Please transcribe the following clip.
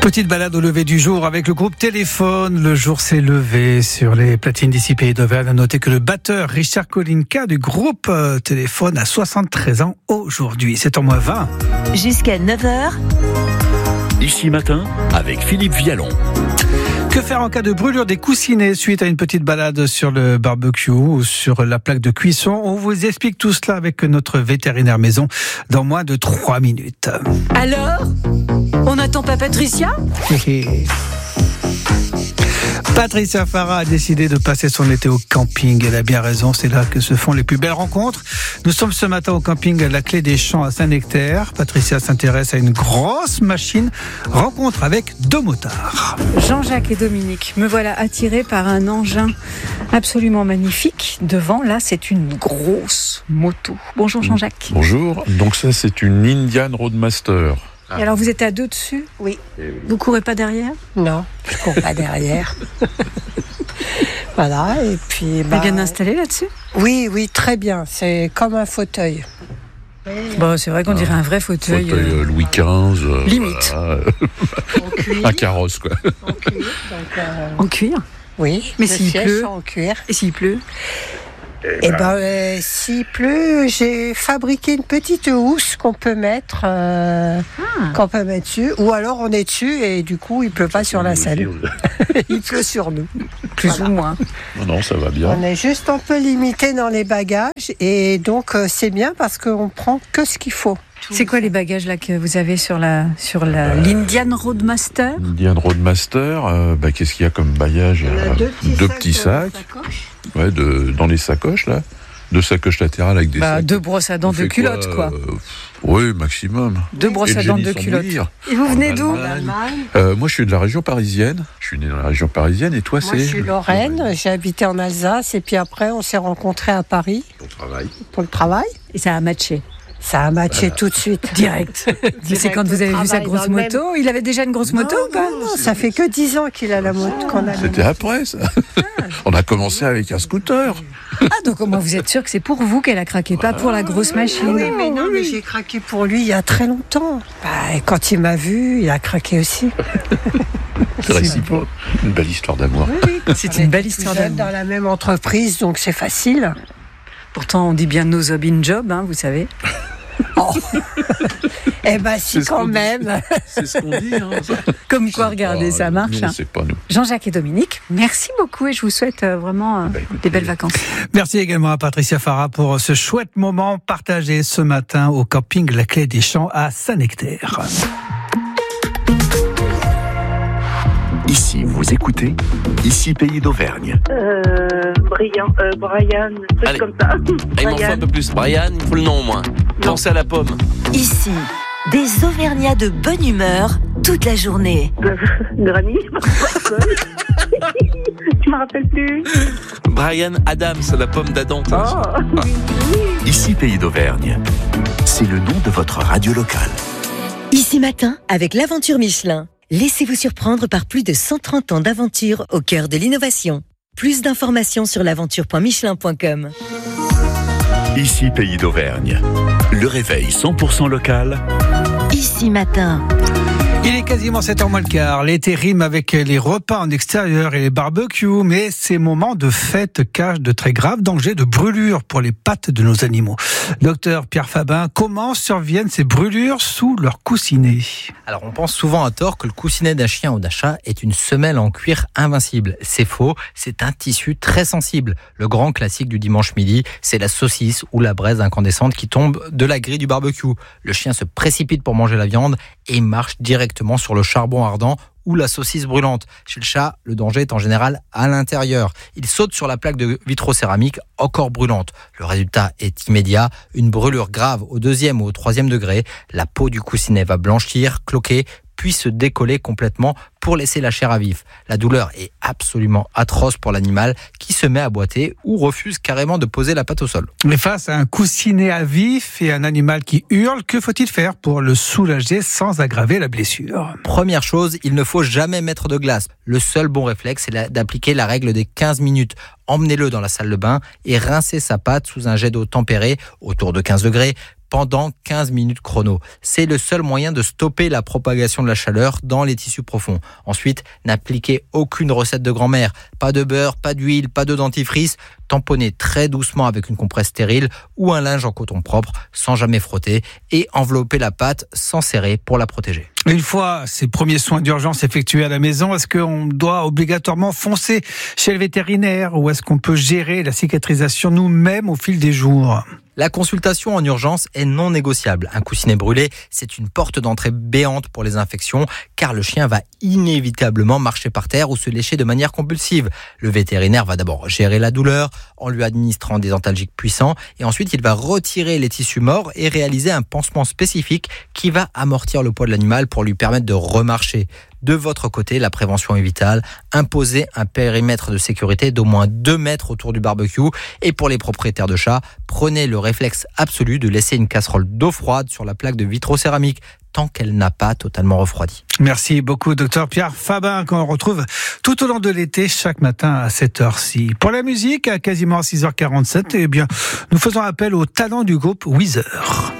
Petite balade au lever du jour avec le groupe Téléphone. Le jour s'est levé sur les platines d'ici Pays d'Auvergne. À noter que le batteur Richard Kolinka du groupe Téléphone a 73 ans aujourd'hui. C'est en moins 20. Jusqu'à 9h. Ici matin, avec Philippe Vialon. Que faire en cas de brûlure des coussinets suite à une petite balade sur le barbecue ou sur la plaque de cuisson? On vous explique tout cela avec notre vétérinaire maison dans moins de 3 minutes. Alors ? On n'attend pas Patricia ? Patricia Farah a décidé de passer son été au camping. Elle a bien raison, c'est là que se font les plus belles rencontres. Nous sommes ce matin au camping à la Clé des Champs à Saint-Nectaire. Patricia s'intéresse à une grosse machine. Rencontre avec 2 motards. Jean-Jacques et Dominique, me voilà attirés par un engin absolument magnifique. Devant, là, c'est une grosse moto. Bonjour Jean-Jacques. Bonjour, donc ça c'est une Indian Roadmaster. Et alors vous êtes à 2 dessus ? Oui. Vous courez pas derrière ? Non, je cours pas derrière. Voilà, et puis... Vous êtes bien installé là-dessus ? Oui, très bien. C'est comme un fauteuil. Bon, c'est vrai qu'on dirait un vrai fauteuil. Louis XV. Limite. Voilà. Un carrosse, quoi. En cuir. Donc, En cuir ? oui, Mais le s'il siège pleut en cuir. Et s'il pleut ? S'il pleut, j'ai fabriqué une petite housse qu'on peut mettre, dessus. Ou alors on est dessus et du coup il pleut pas sur la selle. Il pleut sur nous. Plus ou moins. Non, ça va bien. On est juste un peu limité dans les bagages et donc c'est bien parce qu'on prend que ce qu'il faut. C'est quoi les bagages là que vous avez sur l'Indian Roadmaster ? Indian Roadmaster, qu'est-ce qu'il y a comme bagage ? Deux petits sacs. Ouais, dans les sacoches là. 2 sacoches latérales avec des sacs. 2 brosses à dents, 2 culottes quoi. Oui, maximum. 2 brosses à dents, 2 culottes. Et vous venez d'où ? Moi je suis de la région parisienne. Je suis né dans la région parisienne et toi Moi, je suis Lorraine, j'ai habité en Alsace et puis après on s'est rencontrés à Paris. Pour le travail. Et ça a matché. Ça a matché tout de suite. Direct. C'est quand vous avez vu sa grosse moto. Il avait déjà une grosse moto ou pas ? Non, ça fait que 10 ans qu'il a la moto qu'on a. C'était après ça. On a commencé avec un scooter. Donc au moins vous êtes sûr que c'est pour vous qu'elle a craqué, pas pour la grosse machine. Oui, mais j'ai craqué pour lui il y a très longtemps. Et quand il m'a vu, il a craqué aussi. C'est réciproque. Une belle histoire d'amour. Oui, c'est une belle histoire d'amour. Dans la même entreprise, donc c'est facile. Pourtant on dit bien no job in job, vous savez. Oh. Si quand même. C'est ce qu'on dit. Comme quoi, regardez, ça marche. Nous, c'est pas nous. Jean-Jacques et Dominique, merci beaucoup et je vous souhaite vraiment des belles vacances. Merci également à Patricia Farah pour ce chouette moment partagé ce matin au camping La Clé des Champs à Saint-Nectaire. Ici, vous écoutez, ici Pays d'Auvergne. Brian, truc comme ça. Il m'en faut un peu plus. Brian, il faut le nom au moins. Pensez à la pomme. Ici, des Auvergnats de bonne humeur toute la journée. Granny, tu me rappelles plus. Brian Adams, la pomme d'Adam. Ici Pays d'Auvergne. C'est le nom de votre radio locale. Ici matin, avec l'aventure Michelin. Laissez-vous surprendre par plus de 130 ans d'aventure au cœur de l'innovation. Plus d'informations sur l'aventure.michelin.com. Ici Pays d'Auvergne. Le réveil 100% local. Ici matin. Il est quasiment 7h moins le quart. L'été rime avec les repas en extérieur et les barbecues, mais ces moments de fête cachent de très graves dangers de brûlures pour les pattes de nos animaux. Docteur Pierre Fabin, comment surviennent ces brûlures sous leur coussinet ? Alors on pense souvent à tort que le coussinet d'un chien ou d'un chat est une semelle en cuir invincible. C'est faux, c'est un tissu très sensible. Le grand classique du dimanche midi, c'est la saucisse ou la braise incandescente qui tombe de la grille du barbecue. Le chien se précipite pour manger la viande et marche directement sur le charbon ardent ou la saucisse brûlante. Chez le chat, le danger est en général à l'intérieur. Il saute sur la plaque de vitrocéramique encore brûlante. Le résultat est immédiat, une brûlure grave au 2e ou au 3e degré. La peau du coussinet va blanchir, cloquer, puis se décoller complètement pour laisser la chair à vif. La douleur est absolument atroce pour l'animal qui se met à boiter ou refuse carrément de poser la patte au sol. Mais face à un coussinet à vif et un animal qui hurle, que faut-il faire pour le soulager sans aggraver la blessure ? Première chose, il ne faut jamais mettre de glace. Le seul bon réflexe, c'est d'appliquer la règle des 15 minutes. Emmenez-le dans la salle de bain et rincez sa patte sous un jet d'eau tempérée autour de 15 degrés. pendant 15 minutes chrono. C'est le seul moyen de stopper la propagation de la chaleur dans les tissus profonds. Ensuite, n'appliquez aucune recette de grand-mère. Pas de beurre, pas d'huile, pas de dentifrice. Tamponnez très doucement avec une compresse stérile ou un linge en coton propre sans jamais frotter et enveloppez la pâte sans serrer pour la protéger. Une fois ces premiers soins d'urgence effectués à la maison, est-ce qu'on doit obligatoirement foncer chez le vétérinaire ou est-ce qu'on peut gérer la cicatrisation nous-mêmes au fil des jours ? La consultation en urgence est non négociable. Un coussinet brûlé, c'est une porte d'entrée béante pour les infections, car le chien va inévitablement marcher par terre ou se lécher de manière compulsive. Le vétérinaire va d'abord gérer la douleur en lui administrant des antalgiques puissants et ensuite il va retirer les tissus morts et réaliser un pansement spécifique qui va amortir le poids de l'animal pour lui permettre de remarcher. De votre côté, la prévention est vitale. Imposez un périmètre de sécurité d'au moins 2 mètres autour du barbecue. Et pour les propriétaires de chats, prenez le réflexe absolu de laisser une casserole d'eau froide sur la plaque de vitrocéramique tant qu'elle n'a pas totalement refroidi. Merci beaucoup, Dr Pierre Fabin, qu'on retrouve tout au long de l'été, chaque matin à cette heure-ci. Pour la musique, à quasiment 6h47, eh bien, nous faisons appel au talent du groupe Weezer.